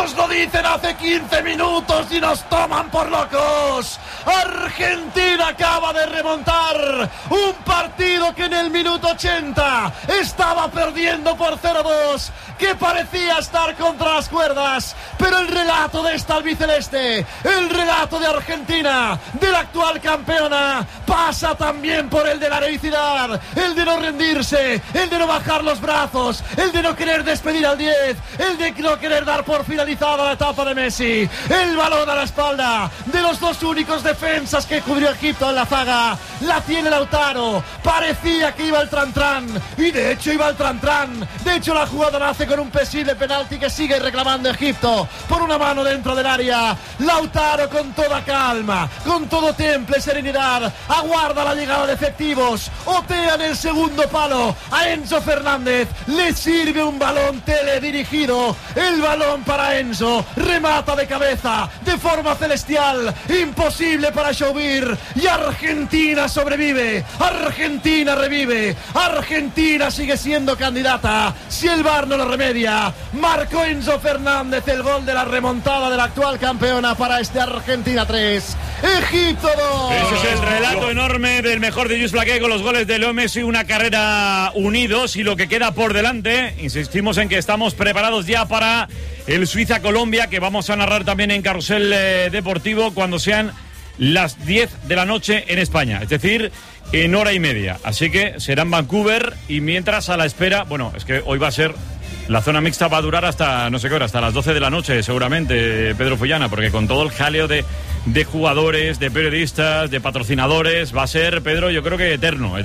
Nos lo dicen hace 15 minutos y nos toman por locos. Argentina acaba de remontar un partido que en el minuto 80 estaba perdiendo por 0-2, que parecía estar contra las cuerdas, pero el relato de esta albiceleste, el relato de Argentina, de la actual campeona, pasa también por el de la heroicidad, el de no rendirse, el de no bajar los brazos, el de no querer despedir al 10, el de no querer dar por finalizada la etapa de Messi. El balón a la espalda de los dos únicos defensas que cubrió Egipto en la zaga, la tiene Lautaro. Parecía que iba al tran-tran, y de hecho iba al tran-tran. De hecho la jugada nace con un posible penalti que sigue reclamando Egipto por una mano dentro del área. Lautaro con toda calma, con todo temple y serenidad, aguarda la llegada de efectivos, otea en el segundo palo a Enzo Fernández, le sirve un balón teledirigido, el balón para Enzo, remata de cabeza, de forma celestial, imposible para Chauvir, y Argentina sobrevive, Argentina revive, Argentina sigue siendo candidata, si el VAR no lo remedia. Marcó Enzo Fernández el gol de la remontada de la actual campeona para este Argentina 3, Egipto 2. Ese es el relato enorme del mejor de Lluís Flaqué con los goles de Leo Messi, una carrera unidos, y lo que queda por delante. Insistimos en que estamos preparados ya para el Suiza-Colombia, que vamos a narrar también en Carrusel Deportivo cuando sean las 10 de la noche en España, es decir, en hora y media. Así que será en Vancouver, y mientras a la espera, bueno, es que hoy va a ser, la zona mixta va a durar hasta no sé qué hora, hasta las 12 de la noche seguramente, Pedro Follana, porque con todo el jaleo de jugadores, de periodistas, de patrocinadores, va a ser, Pedro, yo creo que eterno.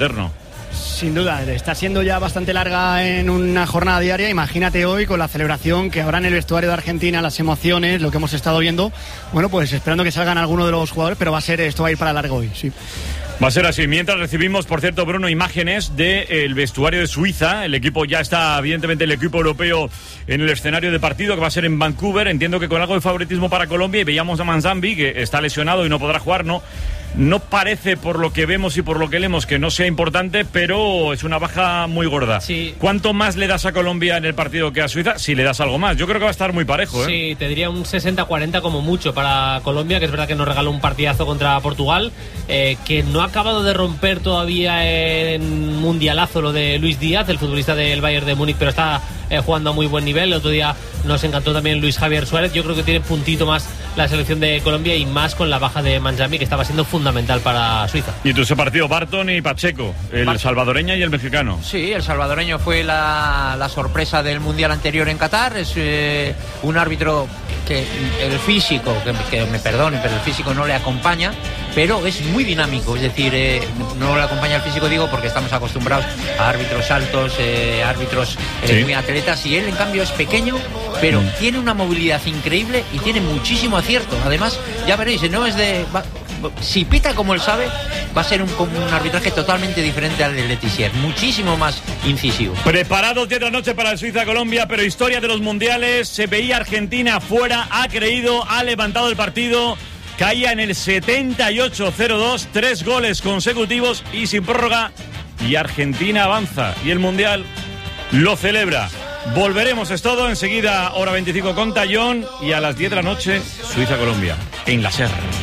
Sin duda, está siendo ya bastante larga en una jornada diaria. Imagínate hoy con la celebración que habrá en el vestuario de Argentina, las emociones, lo que hemos estado viendo. Bueno, pues esperando que salgan algunos de los jugadores, pero esto va a ir para largo hoy, sí. Va a ser así. Mientras recibimos, por cierto, Bruno, imágenes del vestuario de Suiza. El equipo ya está, evidentemente, el equipo europeo en el escenario de partido, que va a ser en Vancouver. Entiendo que con algo de favoritismo para Colombia. Y veíamos a Manzambi, que está lesionado y no podrá jugar, No parece, por lo que vemos y por lo que leemos, que no sea importante, pero es una baja muy gorda. Sí. ¿Cuánto más le das a Colombia en el partido que a Suiza? Si le das algo más. Yo creo que va a estar muy parejo, ¿eh? Sí, te diría un 60-40 como mucho para Colombia, que es verdad que nos regaló un partidazo contra Portugal, que no ha acabado de romper todavía en mundialazo lo de Luis Díaz, el futbolista del Bayern de Múnich, pero está jugando a muy buen nivel. El otro día nos encantó también Luis Javier Suárez. Yo creo que tiene puntito más la selección de Colombia, y más con la baja de Manjami, que estaba siendo fundamental para Suiza. Y tú ese partido, Barton y Pacheco, el salvadoreño y el mexicano. Sí, el salvadoreño fue la sorpresa del mundial anterior en Qatar. Es un árbitro que el físico, que me perdonen, pero el físico no le acompaña, pero es muy dinámico. Es decir, no le acompaña el físico, digo, porque estamos acostumbrados a árbitros altos, árbitros muy atletas, y él en cambio es pequeño, pero tiene una movilidad increíble y tiene muchísimo acierto. Además, ya veréis, no es de... Si pita como él sabe, va a ser un arbitraje totalmente diferente al de Letizier, muchísimo más incisivo. Preparados 10 de la noche para el Suiza-Colombia, pero historia de los mundiales. Se veía Argentina fuera, ha creído, ha levantado el partido, caía en el 78-02, 3 goles consecutivos y sin prórroga, y Argentina avanza, y el mundial lo celebra. Volveremos, es todo, enseguida hora 25 con Tallón, y a las 10 de la noche Suiza-Colombia en la SER.